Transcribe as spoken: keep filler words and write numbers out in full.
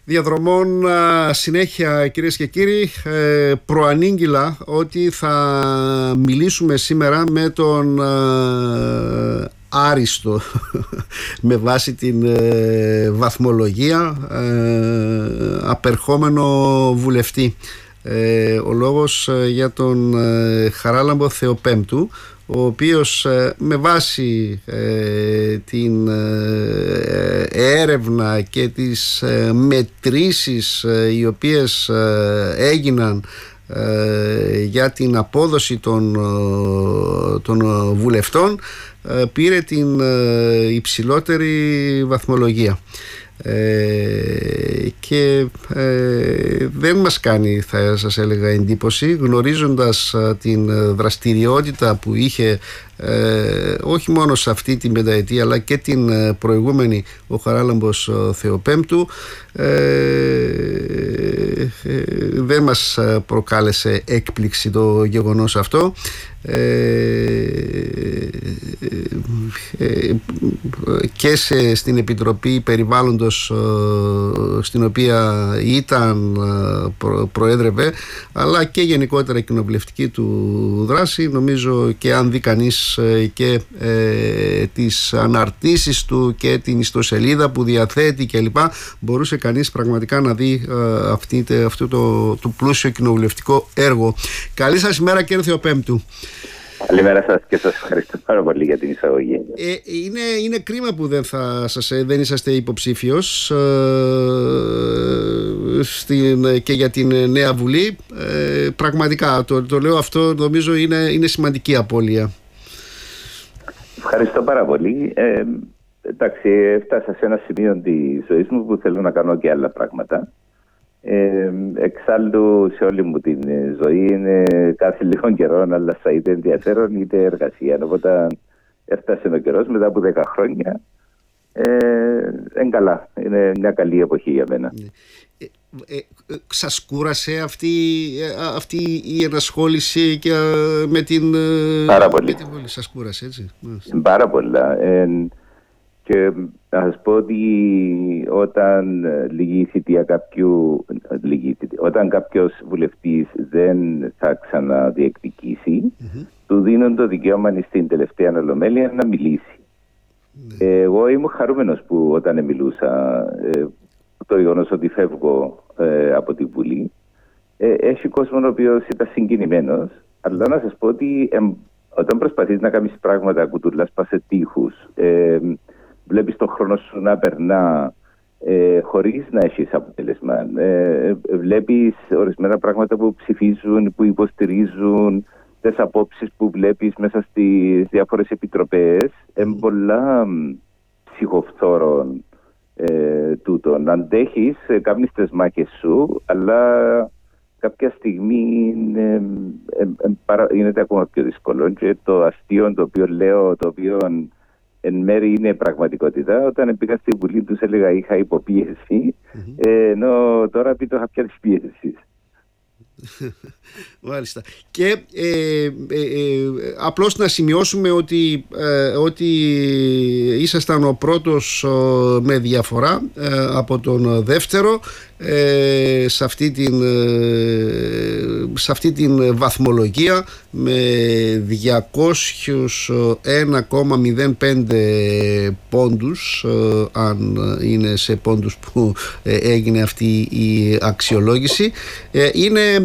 διαδρομών συνέχεια, κυρίες και κύριοι. Προανήγγυλα ότι θα μιλήσουμε σήμερα με τον άριστο με βάση την βαθμολογία απερχόμενο βουλευτή. Ο λόγος για τον Χαράλαμπο Θεοπέμπτου, ο οποίος με βάση ε, την ε, έρευνα και τις ε, μετρήσεις ε, οι οποίες ε, έγιναν ε, για την απόδοση των, ε, των βουλευτών ε, πήρε την ε, υψηλότερη βαθμολογία. Ε, και ε, δεν μας κάνει, θα σας έλεγα, εντύπωση, γνωρίζοντας ε, την δραστηριότητα που είχε ε, όχι μόνο σε αυτή την πενταετία αλλά και την ε, προηγούμενη ο Χαράλαμπος ε, Θεοπέμπτου. ε, ε, δεν μας προκάλεσε έκπληξη το γεγονός αυτό. Ε, ε, και σε, στην Επιτροπή Περιβάλλοντος ε, στην οποία ήταν ε, προ, προέδρευε, αλλά και γενικότερα κοινοβουλευτική του δράση. Νομίζω και αν δει κανείς ε, και ε, τις αναρτήσεις του και την ιστοσελίδα που διαθέτει κλπ, μπορούσε κανείς πραγματικά να δει ε, αυτή, αυτό το, το πλούσιο κοινοβουλευτικό έργο. Καλή σας ημέρα, κύριε Θεοπέμπτου. Καλημέρα σας και σας ευχαριστώ πάρα πολύ για την εισαγωγή. Ε, είναι, είναι κρίμα που δεν, θα σας, δεν είσαστε υποψήφιος ε, στην, και για την νέα Βουλή. Ε, πραγματικά το, το λέω αυτό, νομίζω είναι, είναι σημαντική απώλεια. Ευχαριστώ πάρα πολύ. Ε, εντάξει, έφτασα σε ένα σημείο της ζωής μου που θέλω να κάνω και άλλα πράγματα. Ε, εξάλλου σε όλη μου την ζωή είναι κάθε λίγο καιρό, αλλά θα είτε ενδιαφέρον είτε εργασία. Οπότε έφτασε ο καιρός μετά από δέκα χρόνια. Ε, είναι καλά. Είναι μια καλή εποχή για μένα. Ε, ε, ε, σας κούρασε αυτή, αυτή η ενασχόληση και με την... Πάρα πολύ. Με την βολή. Σας κούρασε, έτσι? Πάρα πολλά. Ε, Και να σας πω ότι όταν λυγεί η θητεία κάποιου, λυγεί, όταν κάποιος βουλευτής δεν θα ξαναδιεκδικήσει, mm-hmm. του δίνουν το δικαίωμα στην τελευταία ολομέλεια να μιλήσει. Mm-hmm. Εγώ ήμουν χαρούμενος που όταν μιλούσα, ε, το γεγονός ότι φεύγω ε, από τη Βουλή, ε, έχει κόσμο ο οποίος ήταν συγκινημένος, αλλά να σας πω ότι ε, όταν προσπαθείς να κάνεις πράγματα κουτουλάς πας σε τείχους, ε, βλέπεις τον χρόνο σου να περνά ε, χωρίς να έχεις αποτέλεσμα. Ε, βλέπεις ορισμένα πράγματα που ψηφίζουν, που υποστηρίζουν, τις απόψεις που βλέπεις μέσα στις διάφορες επιτροπές. Είναι πολλά ψυχοφθόρων ε, τούτων. Αντέχεις, ε, κάνεις τις μάχες σου, αλλά κάποια στιγμή ε, ε, ε, παρα, γίνεται ακόμα πιο δύσκολο. Και το αστείο το οποίο λέω, το οποίο εν μέρει είναι πραγματικότητα. Όταν πήγα στη Βουλή τους έλεγα είχα υποπίεση, mm-hmm. ε, ενώ τώρα πει το είχα πια της πίεσης. Μάλιστα. Και ε, ε, ε, απλώς να σημειώσουμε ότι, ε, ότι ήσασταν ο πρώτος ε, με διαφορά ε, από τον δεύτερο ε, σε, αυτή την, ε, σε αυτή την βαθμολογία με διακόσιους ένα κόμμα μηδέν πέντε πόντους, ε, αν είναι σε πόντους που ε, έγινε αυτή η αξιολόγηση. Ε, είναι